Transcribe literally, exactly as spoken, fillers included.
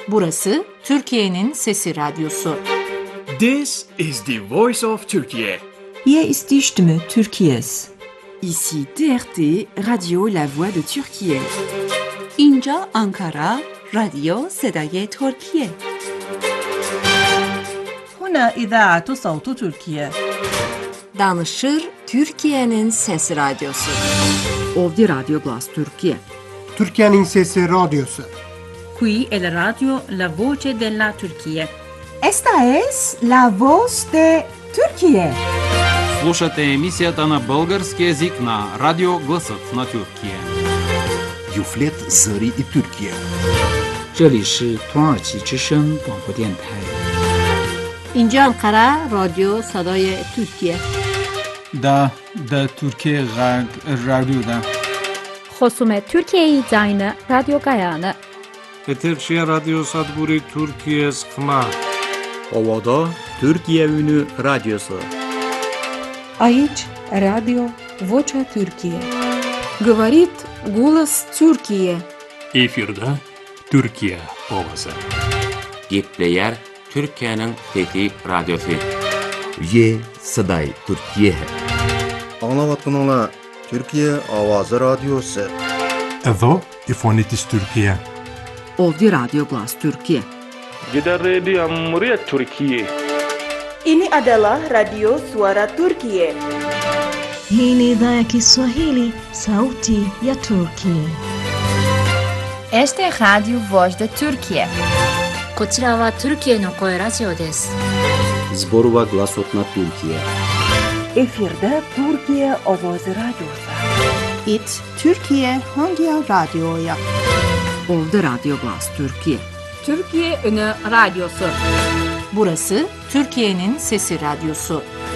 Burası Türkiye'nin Sesi Radyosu. This is the voice of Turkey. Hier ist die Stimme Türkiye's. Ici T R T, Radio La Voix de Türkiye. اینجا آنکارا، رادیو صدای ترکیه. هنا إذاعة صوت تركيا. Danışır Türkiye'nin Sesi Radyosu. Ovdje Radio Glas Türkiye. Türkiye'nin Sesi Radyosu. Qui è la radio La Voce della Turchia. Esta es la voz de Türkiye. Слушате емисията на български език на Радио Гласът на Türkiye. Юфлет Зări и Türkiye. 这里是土耳其之声广播电台。 اینجا انقره رادیو صدای ترکیه. دا دا Türkiye رادیو دا. خصوم ترکیه زاین رادیو گایانه. Eterçiye Radyo Sadburi Türkiye Sıkma. Ovada Türkiye Ünü Radyosu. Aici Radio Vocea Türkiye. Говорит голос Türkiye. Efirde Türkiye ovası. Gepleyer Türkiye'nin Fethi Radyosu. Ye Saday Türkiye. Anlavatınla Türkiye Avazı Radyosu. Edo İfonitis Türkiye. Ovdje Radio Glas Türkiye. Gidan rediyon muryar Türkiye. Ini adalah Radio Suara Turkiye. Hii ni idhaa ya Kiswahili, sauti ya Turkiye. Este es Radio Voz de Turkiye. こちらはトルキエの声ラジオです。 Zborova Glasot na Türkiye. Efirde Türkiye Avazı Radyosu. It Türkiye Hangi Radyo'ya? Ovdje Radio Glas Türkiye. Türkiye Ünü Radyosu. Burası Türkiye'nin Sesi Radyosu.